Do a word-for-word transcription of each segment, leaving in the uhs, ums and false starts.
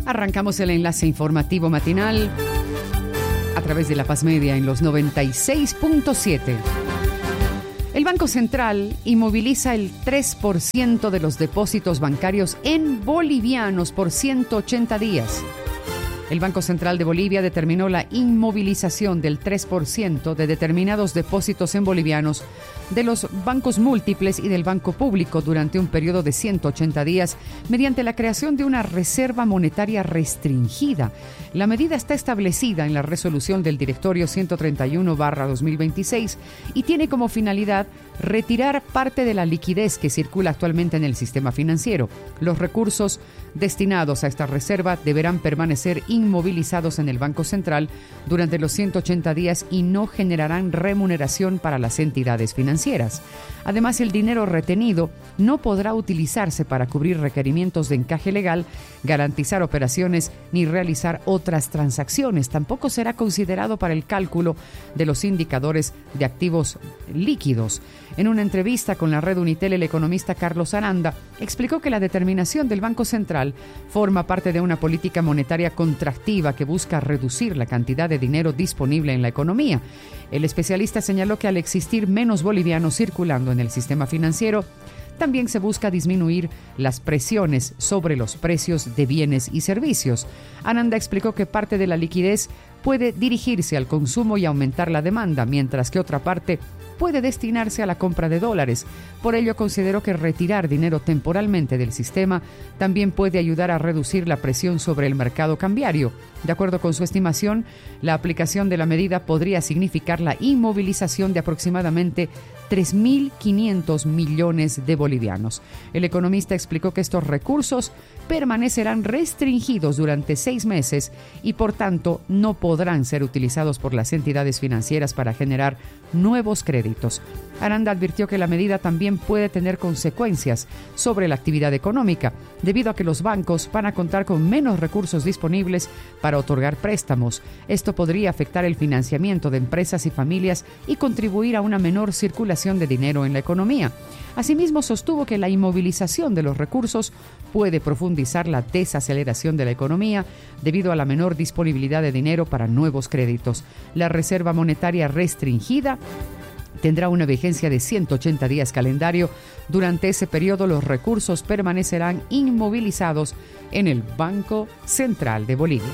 Arrancamos el enlace informativo matinal a través de La Paz Media en los noventa y seis punto siete. El Banco Central inmoviliza el tres por ciento de los depósitos bancarios en bolivianos por ciento ochenta días. El Banco Central de Bolivia determinó la inmovilización del tres por ciento de determinados depósitos en bolivianos de los bancos múltiples y del Banco Público durante un periodo de ciento ochenta días mediante la creación de una reserva monetaria restringida. La medida está establecida en la resolución del Directorio ciento treinta y uno barra dos mil veintiséis y tiene como finalidad retirar parte de la liquidez que circula actualmente en el sistema financiero. Los recursos destinados a esta reserva deberán permanecer inmovilizados en el Banco Central durante los ciento ochenta días y no generarán remuneración para las entidades financieras. Además, el dinero retenido no podrá utilizarse para cubrir requerimientos de encaje legal, garantizar operaciones ni realizar otras transacciones. Tampoco será considerado para el cálculo de los indicadores de activos líquidos. En una entrevista con la red Unitel, el economista Carlos Aranda explicó que la determinación del Banco Central forma parte de una política monetaria contractiva que busca reducir la cantidad de dinero disponible en la economía. El especialista señaló que al existir menos bolivianos circulando en el sistema financiero, también se busca disminuir las presiones sobre los precios de bienes y servicios. Aranda explicó que parte de la liquidez puede dirigirse al consumo y aumentar la demanda, mientras que otra parte puede destinarse a la compra de dólares. Por ello, consideró que retirar dinero temporalmente del sistema también puede ayudar a reducir la presión sobre el mercado cambiario. De acuerdo con su estimación, la aplicación de la medida podría significar la inmovilización de aproximadamente tres mil quinientos millones de bolivianos. El economista explicó que estos recursos permanecerán restringidos durante seis meses y, por tanto, no podrán ser utilizados por las entidades financieras para generar nuevos créditos. Aranda advirtió que la medida también puede tener consecuencias sobre la actividad económica, debido a que los bancos van a contar con menos recursos disponibles para otorgar préstamos. Esto podría afectar el financiamiento de empresas y familias y contribuir a una menor circulación de dinero en la economía. Asimismo, sostuvo que la inmovilización de los recursos puede profundizar la desaceleración de la economía debido a la menor disponibilidad de dinero para nuevos créditos. La reserva monetaria restringida tendrá una vigencia de ciento ochenta días calendario. Durante ese periodo, los recursos permanecerán inmovilizados en el Banco Central de Bolivia.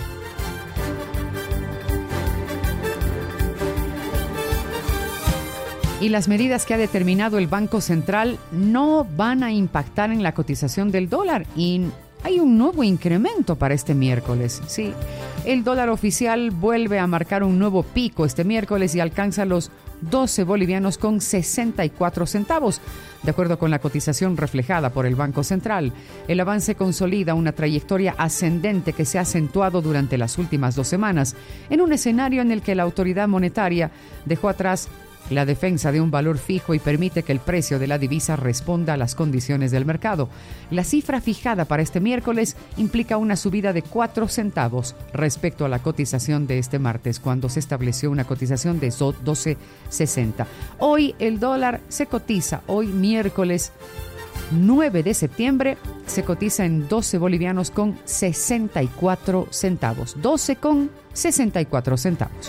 Y las medidas que ha determinado el Banco Central no van a impactar en la cotización del dólar y hay un nuevo incremento para este miércoles. Sí, el dólar oficial vuelve a marcar un nuevo pico este miércoles y alcanza los doce bolivianos con sesenta y cuatro centavos. De acuerdo con la cotización reflejada por el Banco Central, el avance consolida una trayectoria ascendente que se ha acentuado durante las últimas dos semanas, en un escenario en el que la autoridad monetaria dejó atrás la defensa de un valor fijo y permite que el precio de la divisa responda a las condiciones del mercado. La cifra fijada para este miércoles implica una subida de cuatro centavos respecto a la cotización de este martes, cuando se estableció una cotización de doce sesenta. Hoy el dólar se cotiza, hoy miércoles nueve de septiembre, se cotiza en doce bolivianos con sesenta y cuatro centavos. doce con sesenta y cuatro centavos.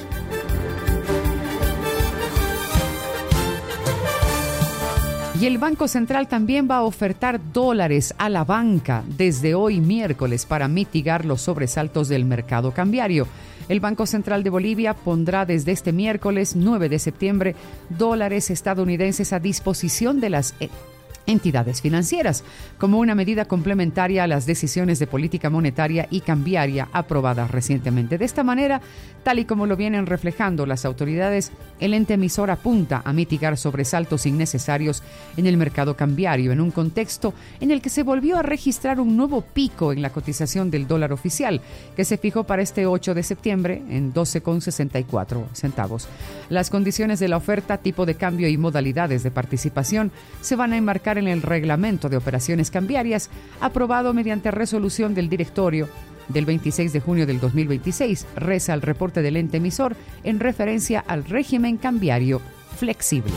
Y el Banco Central también va a ofertar dólares a la banca desde hoy miércoles para mitigar los sobresaltos del mercado cambiario. El Banco Central de Bolivia pondrá desde este miércoles nueve de septiembre dólares estadounidenses a disposición de las entidades financieras, como una medida complementaria a las decisiones de política monetaria y cambiaria aprobadas recientemente. De esta manera, tal y como lo vienen reflejando las autoridades, el ente emisor apunta a mitigar sobresaltos innecesarios en el mercado cambiario, en un contexto en el que se volvió a registrar un nuevo pico en la cotización del dólar oficial, que se fijó para este ocho de septiembre en doce con sesenta y cuatro centavos. Las condiciones de la oferta, tipo de cambio y modalidades de participación se van a enmarcar en el reglamento de operaciones cambiarias aprobado mediante resolución del directorio del veintiséis de junio del dos mil veintiséis, reza el reporte del ente emisor en referencia al régimen cambiario flexible.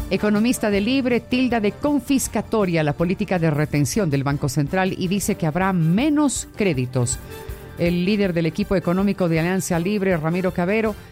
Economista de Libre tilda de confiscatoria la política de retención del Banco Central y dice que habrá menos créditos. El líder del equipo económico de Alianza Libre, Ramiro Cavero,